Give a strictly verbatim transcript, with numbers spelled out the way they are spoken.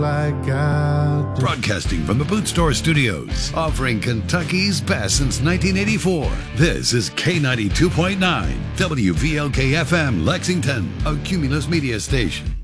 like I do. Broadcasting from the Boot Store Studios, offering Kentucky's best since nineteen eighty-four. This is K ninety-two point nine, W V L K F M, Lexington, a Cumulus Media station.